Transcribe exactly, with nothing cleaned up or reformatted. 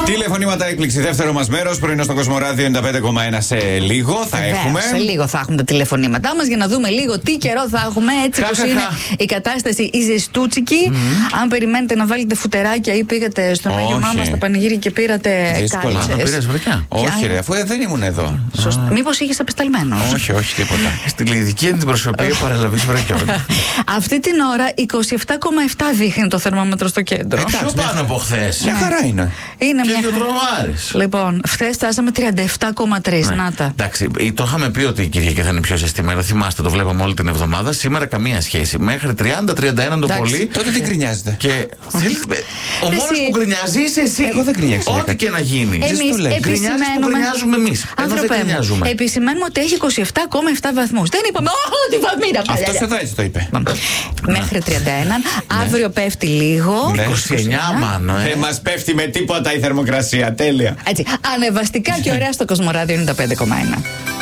Τηλεφωνήματα έκπληξη, δεύτερο μας μέρος. Πρωινό στο Κοσμοράδιο ενενήντα πέντε κόμμα ένα σε λίγο θα Βεβαίως, έχουμε. Σε λίγο θα έχουμε τα τηλεφωνήματά μας για να δούμε λίγο τι καιρό θα έχουμε. Έτσι πως είναι η κατάσταση η ζεστούτσικη. Mm-hmm. Αν περιμένετε να βάλετε φουτεράκια ή πήγατε στον Άγιο Μάμα στα πανηγύρια και πήρατε κάλτσες. Όχι, ρε, αφού δεν ήμουν εδώ. Μήπως είχες απεσταλμένος? Όχι, όχι, τίποτα. Στην ειδική αντιπροσωπεία παραλαβής βρακιών. Αυτή την ώρα είκοσι επτά κόμμα επτά δείχνει το θερμόμετρο στο κέντρο. Πιο πάνω από χθες. Μια χαρά είναι. Είναι Και μια δύο χαρά. τρομάρες. Λοιπόν, χθες φτάσαμε τριάντα επτά κόμμα τρία. Να τα. Εντάξει, το είχαμε πει ότι η Κυριακή θα είναι πιο ζεστή μέρα. Θυμάστε, το βλέπαμε όλη την εβδομάδα. Σήμερα καμία σχέση. Μέχρι τριάντα τριάντα ένα το πολύ. Τότε τι γκρινιάζετε? Και ο μόνος που γκρινιάζει είσαι εσύ. Εγώ δεν γκρινιάζω. Ό,τι και να γίνει. Εμείς επισημαίνουμε. Γκρινιάζουμε εμείς. Άνθρωπε μου, επισημαίνουμε ότι έχει είκοσι επτά κόμμα επτά βαθμούς. Δεν είπαμε ό,τι βαθμοί να πάει. Αυτός εδώ έτσι το είπε. Μέχρι τριάντα ένα. Αύριο πέφτει λίγο. είκοσι εννιά μάνο, ε. Δεν μας πέφτει με τίποτα η θερμοκρασία. Τέλεια. Έτσι, ανεβαστικά και ωραία στο Κοσμοράδιο ενενήντα πέντε κόμμα ένα.